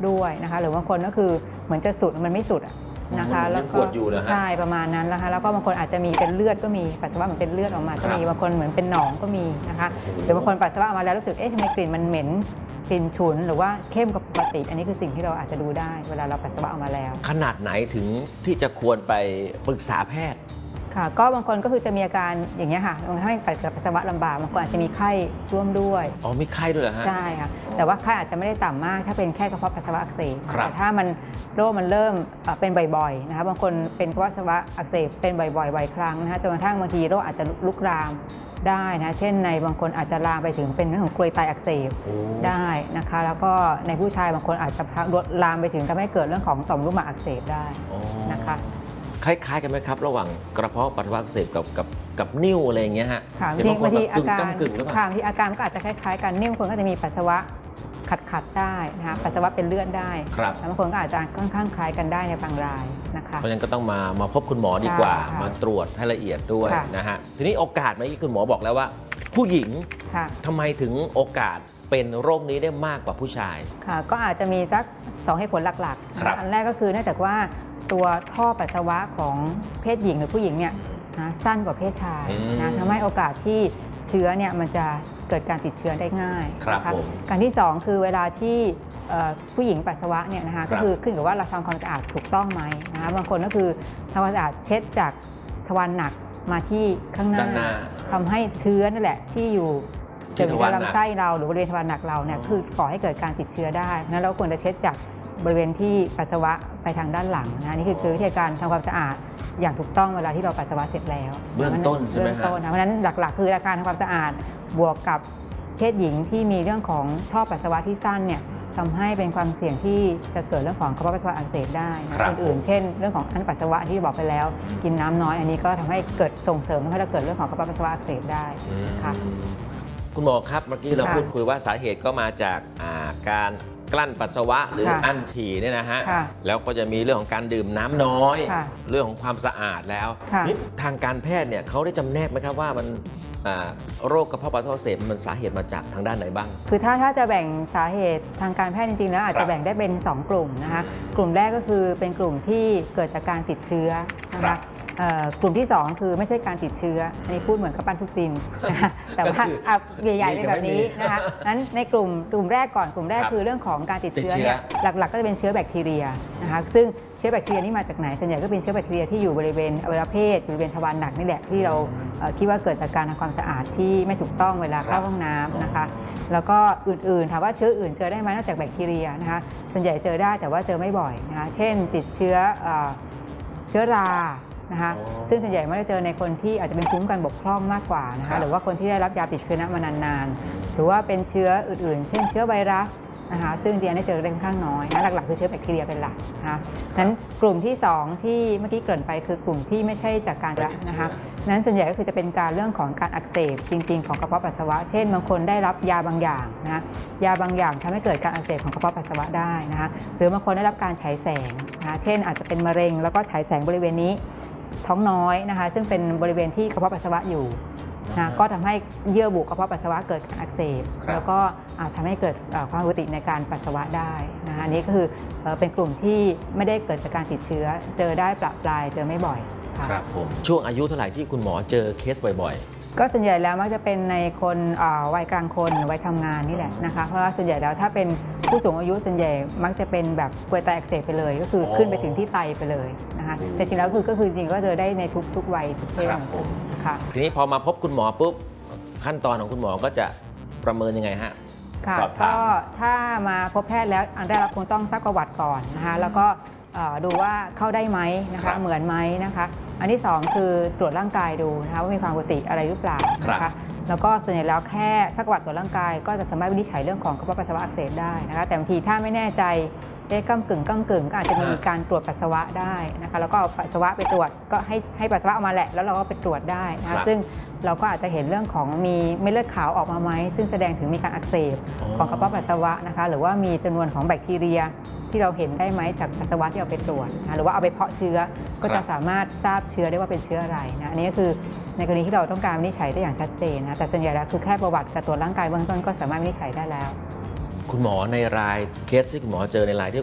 ด้วยนะคะหรือบางคนก็คือเหมือนจะสุดมันไม่สุดนะคะแล้วก็ใช่ประมาณนั้นนะคะแล้วก็บางคนอาจจะมีเป็นเลือดก็มีปัสสาวะเหมือนเป็นเลือดออกมาก็มีบางคนเหมือนเป็นหนองก็มีนะคะหรือบางคนปัสสาวะออกมาแล้วรู้สึกทำไมกลิ่นมันเหม็นกลิ่นฉุนหรือว่าเข้มกว่าปกติอันนี้คือสิ่งที่เราอาจจะดูได้เวลาเราปัสสาวะออกมาแล้วขนาดไหนถึงที่จะควรไปปรึกษาแพทย์ค่ะก็บางคนก็คือจะมีอาการอย่างเงี้ยค่ะบางท่านปัสสาวะลำบากบางคนอาจจะมีไข้ร่วมด้วยมีไข้ด้วยเหรอฮะใช่ค่ะแต่ว่าไข้อาจจะไม่ได้ต่ำมากถ้าเป็นแค่กระเพาะปัสสาวะอักเสบแต่ถ้ามันโรคมันเริ่มเป็นบ่อยๆนะคะบางคนเป็นกระเพาะปัสสาวะอักเสบเป็นบ่อยๆบ่อยครั้งนะคะจนกระทั่งบางทีโรคอาจจะลุกลามได้นะเช่นในบางคนอาจจะลามไปถึงเป็นเรื่องของกรวยไตอักเสบได้นะคะแล้วก็ในผู้ชายบางคนอาจจะลามไปถึงทำให้เกิดเรื่องของต่อมลูกหมากอักเสบได้นะคะคล้ายๆกันไหมครับระหว่างกระเพาะปัสสาวะอักเสบกับนิ่วอะไรอย่างเงี้ยฮะบางทีอาการที่อาการก็อาจจะคล้ายๆกันนิ่วคนก็จะมีปัสสาวะขัดได้นะคะปัสสาวะเป็นเลือดได้บางคนก็อาจจะค่อนข้างคล้ายกันได้ในบางรายนะคะเพราะฉะนั้นก็ต้องมาพบคุณหมอดีกว่ามาตรวจให้ละเอียดด้วยนะฮะทีนี้โอกาสเมื่อกี้คุณหมอบอกแล้วว่าผู้หญิงทำไมถึงโอกาสเป็นโรคนี้ได้มากกว่าผู้ชายค่ะก็อาจจะมีสัก2เหตุผลหลักๆอันแรกก็คือเนื่องจากว่าตัวท่อปัสสาวะของเพศหญิงหรือผู้หญิงเนี่ยสั้นกว่าเพศชายทำให้โอกาสที่เชื้อเนี่ยมันจะเกิดการติดเชื้อได้ง่ายนะคะการที่2คือเวลาที่ผู้หญิงปัสสาวะเนี่ยนะคะก็คือขึ้นกับว่าเราทำความสะอาดถูกต้องไหมนะคะบางคนก็คือทำความสะอาดเช็ดจากทวารหนักมาที่ข้างหน้าทำให้เชื้อนั่นแหละที่อยู่ถึงลำไส้เราหรือบริเวณทวารหนักเราเนี่ยคือก่อให้เกิดการติดเชื้อได้นั้นเราควรจะเช็ดจากบริเวณที่ปัสสาวะไปทางด้านหลังนะนี่คือวิธีการทำความสะอาดอย่างถูกต้องเวลาที่เราปัสสาวะเสร็จแล้วเบื้องต้นใช่ไหมครับเพราะฉะนั้นหลักๆคือการทำความสะอาดบวกกับเพศหญิงที่มีเรื่องของท่อปัสสาวะที่สั้นเนี่ยทำให้เป็นความเสี่ยงที่จะเกิดเรื่องของกระเพาะปัสสาวะอักเสบได้อื่นๆเช่นเรื่องของอั้นปัสสาวะที่บอกไปแล้วกินน้ำน้อยอันนี้ก็ทำให้เกิดส่งเสริมให้เราเกิดเรื่องของกระเพาะปัสสาวะอักเสบได้ค่ะคุณหมอครับเมื่อกี้เราพูดคุยว่าสาเหตุก็มาจากการกลั้นปัสสาวะหรืออั้นฉี่เนี่ยนะฮะแล้วก็จะมีเรื่องของการดื่มน้ำน้อยเรื่องของความสะอาดแล้วทางการแพทย์เนี่ยเขาได้จำแนกไหมครับว่ามันโรคกระเพาะปัสสาวะอักเสบมันสาเหตุมาจากทางด้านไหนบ้างคือถ้าจะแบ่งสาเหตุทางการแพทย์จริงๆแล้วอาจจะแบ่งได้เป็น2กลุ่มนะคะกลุ่มแรกก็คือเป็นกลุ่มที่เกิดจากการติดเชื้อนะคะกลุ่มที่2คือไม่ใช่การติดเชื้ออันนี้พูดเหมือนกับปั้นทุกดินนะคะแต่ว่าใหญ่ๆเป็นแบบนี้นะคะนั้นในกลุ่มแรกก่อนกลุ่มแรกคือเรื่องของการติดเชื้อเนี่ยหลักๆก็จะเป็นเชื้อแบคทีเรียนะคะซึ่งเชื้อแบคทีเรียนี่มาจากไหนส่วนใหญ่ก็เป็นเชื้อแบคทีเรียที่อยู่บริเวณอวัยวะเพศบริเวณทวารหนักนี่แหละที่เราคิดว่าเกิดจากการทำความสะอาดที่ไม่ถูกต้องเวลาเข้าห้องน้ำนะคะแล้วก็อื่นๆถามว่าเชื้ออื่นเจอได้ไหมนอกจากแบคทีเรียนะคะส่วนใหญ่เจอได้แต่ว่าเจอไม่บ่อยนะคะเช่นติดเชื้อรานะคะซึ่งส่วนใหญ่ไม่ได้เจอในคนที่อาจจะเป็นภูมิคุ้มกันบกพร่องมากกว่านะคะหรือว่าคนที่ได้รับยาติดเชื้อมานานๆหรือว่าเป็นเชื้ออื่นๆเช่นเชื้อไวรัสนะคะซึ่งเดียได้เจอได้ค่อนข้างน้อยนะหลักๆคือเชื้อแบคทีเรียเป็นหลักนะคะนั้นกลุ่มที่2ที่เมื่อกี้เกริ่นไปคือกลุ่มที่ไม่ใช่จากการนะคะนั้นส่วนใหญ่ก็คือจะเป็นการเรื่องของการอักเสบจริงๆของกระเพาะปัสสาวะเช่นบางคนได้รับยาบางอย่างนะยาบางอย่างทำให้เกิดการอักเสบของกระเพาะปัสสาวะได้นะคะหรือบางคนได้รับการฉายแสงนะเช่นอาจจะเป็นมะเร็งแล้วก็ฉายแสงบริเวณนี้ท้องน้อยนะคะซึ่งเป็นบริเวณที่กระเพาะปัสสาวะอยู่นะก็ทำให้เยื่อบุกระเพาะปัสสาวะเกิดการอักเสบแล้วก็อาจทำให้เกิดความผิดปกติในการปัสสาวะได้นะคะนี้ก็คือเป็นกลุ่มที่ไม่ได้เกิดจากการติดเชื้อเจอได้ประปรายเจอไม่บ่อยครับผมช่วงอายุเท่าไหร่ที่คุณหมอเจอเคสบ่อยๆก็ส่วนใหญ่แล้วมักจะเป็นในคนวัยกลางคนวัยทำงานนี่แหละนะคะเพราะว่าส่วนใหญ่แล้วถ้าเป็นผู้สูงอายุส่วนใหญ่มักจะเป็นแบบกรวยไตอักเสบไปเลยก็คือขึ้นไปถึงที่ไตไปเลยนะคะแต่จริงแล้วก็คือจริงก็เจอได้ในทุกวัยทุกเพศค่ะทีนี้พอมาพบคุณหมอปุ๊บขั้นตอนของคุณหมอก็จะประเมินยังไงฮะค่ะก็ถ้ามาพบแพทย์แล้วอันแรกเราคงต้องซักประวัติก่อนนะคะแล้วก็ดูว่าเข้าได้ไหมนะคะเหมือนไหมนะคะอันที่2คือตรวจร่างกายดูนะคะว่ามีความปกติอะไรหรือเปล่านะคะแล้วก็ส่วนใหญ่แล้วแค่ซักประวัติตรวจร่างกายก็จะสามารถวินิจฉัยเรื่องของกระเพาะปัสสาวะอักเสบได้นะคะแต่บางทีถ้าไม่แน่ใจก้ำกึ่งก็อาจจะมีการตรวจปัสสาวะได้นะคะแล้วก็ปัสสาวะไปตรวจก็ให้ปัสสาวะออกมาแหละแล้วเราก็ไปตรวจได้นะคะซึ่งเราก็อาจจะเห็นเรื่องของมีเม็ดเลือดขาวออกมาไหมซึ่งแสดงถึงมีการอักเสบของกระเพาะปัสสาวะนะคะหรือว่ามีจำนวนของแบคทีเรียที่เราเห็นได้ไหมจากปัสสาวะที่เอาไปตรวจนะหรือว่าเอาไปเพาะเชื้อก็จะสามารถทราบเชื้อได้ว่าเป็นเชื้ออะไรนะอันนี้ก็คือในกรณีที่เราต้องการวินิจฉัยได้อย่างชัดเจนนะแต่ส่วนใหญ่แล้วคือแค่ประวัติการตรวจร่างกายเบื้องต้นก็สามารถวินิจฉัยได้แล้วคุณหมอในรายเคสที่คุณหมอเจอในรายที่